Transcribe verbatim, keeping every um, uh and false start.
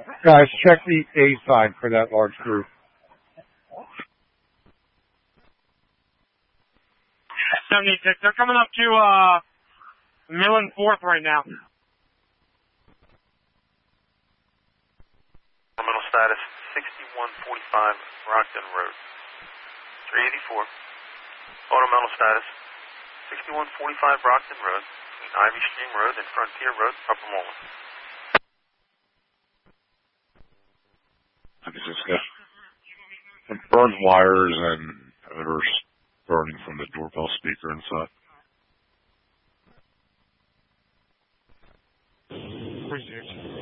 Guys, check the A side for that large group. seventy-six. They're coming up to uh, Mill and Fourth right now. Terminal status sixty-one forty-five Rockton Road. three eighty-four. Ornamental status sixty-one forty-five Rockton Road between Ivy Stream Road and Frontier Road, Upper Moreland. I just got some burned wires and odors burning from the doorbell speaker inside. Appreciate you.